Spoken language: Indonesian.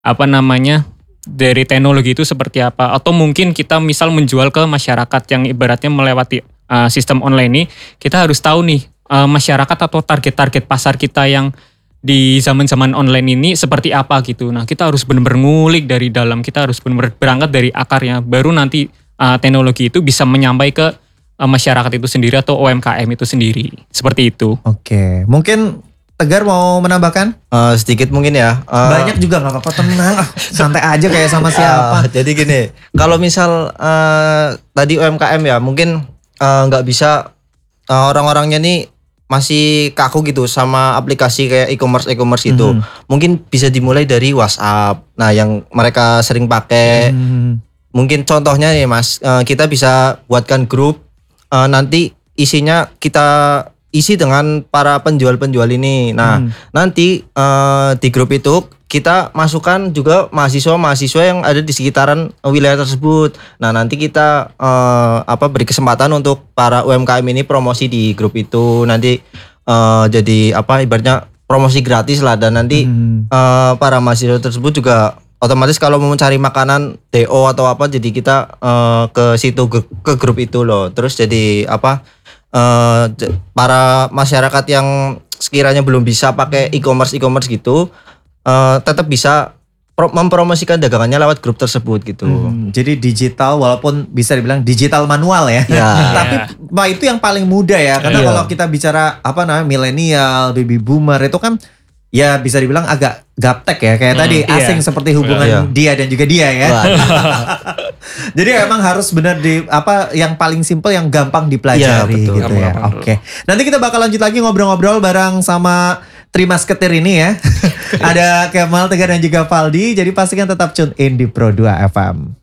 apa namanya, dari teknologi itu seperti apa, atau mungkin kita misal menjual ke masyarakat yang ibaratnya melewati sistem online ini, kita harus tahu nih masyarakat atau target-target pasar kita yang di zaman-zaman online ini seperti apa gitu. Nah, kita harus benar-benar ngulik dari dalam, kita harus benar-benar berangkat dari akarnya, baru nanti teknologi itu bisa menyampai ke masyarakat itu sendiri atau UMKM itu sendiri. Seperti itu. Oke, mungkin Tegar mau menambahkan? Sedikit mungkin ya. Banyak juga gak apa-apa, tenang. Santai aja kayak sama siapa. Jadi gini, kalau misal tadi UMKM ya mungkin nggak bisa orang-orangnya nih masih kaku gitu sama aplikasi kayak e-commerce gitu. Mungkin bisa dimulai dari WhatsApp. Nah, yang mereka sering pakai. Mungkin contohnya nih Mas, kita bisa buatkan grup. Nanti isinya kita isi dengan para penjual-penjual ini. Nah, nanti di grup itu kita masukkan juga mahasiswa-mahasiswa yang ada di sekitaran wilayah tersebut. Nah, nanti kita beri kesempatan untuk para UMKM ini promosi di grup itu. Nanti jadi ibaratnya promosi gratis lah, dan nanti para mahasiswa tersebut juga otomatis kalau mau mencari makanan DO atau apa, jadi kita ke situ ke grup itu loh. Terus jadi para masyarakat yang sekiranya belum bisa pakai e-commerce gitu, tetap bisa mempromosikan dagangannya lewat grup tersebut gitu. Jadi digital, walaupun bisa dibilang digital manual ya. Tapi itu yang paling mudah ya, karena kalau kita bicara milenial, baby boomer itu kan ya bisa dibilang agak gaptek ya, kayak tadi asing seperti hubungan dia dan juga dia ya. Jadi emang harus benar yang paling simple, yang gampang dipelajari gitu ya. Oke. Nanti kita bakal lanjut lagi ngobrol-ngobrol bareng sama Trimasketir ini ya. Ada Kemal, Tegar dan juga Valdi. Jadi pastikan tetap tune in di Pro 2 FM.